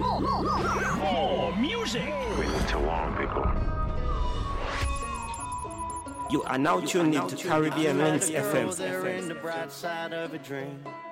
More music with Tawang people. You are now tuned into Caribbean Lens FM. The bright side of a dream.